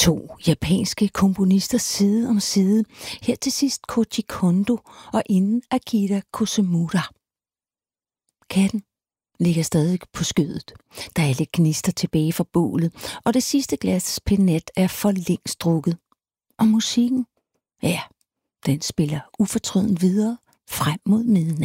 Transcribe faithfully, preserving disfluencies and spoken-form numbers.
To japanske komponister side om side. Her til sidst Koji Kondo og inden Akira Kusumura. Katten ligger stadig på skødet. Der er lidt gnister tilbage fra bålet, og det sidste glas penet er for længst drukket. Og musikken, ja, den spiller ufortrødent videre frem mod midnat.